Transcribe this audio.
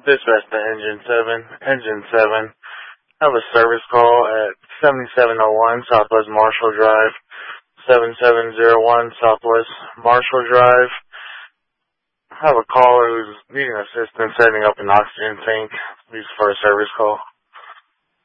Dispatch to Engine 7. I have a service call at 7701 Southwest Marshall Drive, 7701 Southwest Marshall Drive. I have a caller who's needing assistance setting up an oxygen tank. He's for a service call.